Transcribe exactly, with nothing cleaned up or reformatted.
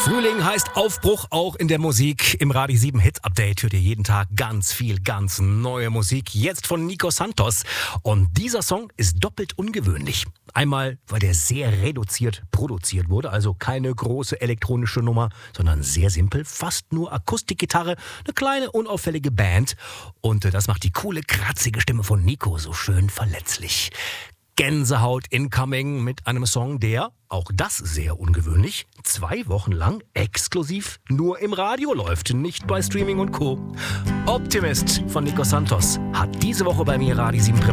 Frühling heißt Aufbruch auch in der Musik. Im Radio sieben Hit Update hört ihr jeden Tag ganz viel, ganz neue Musik. Jetzt von Nico Santos. Und dieser Song ist doppelt ungewöhnlich. Einmal, weil der sehr reduziert produziert wurde, also keine große elektronische Nummer, sondern sehr simpel, fast nur Akustikgitarre, eine kleine, unauffällige Band. Und das macht die coole, kratzige Stimme von Nico so schön verletzlich. Gänsehaut incoming mit einem Song, der, auch das sehr ungewöhnlich, zwei Wochen lang exklusiv nur im Radio läuft, nicht bei Streaming und Co. Optimist von Nico Santos hat diese Woche bei mir Radio sieben Premiere.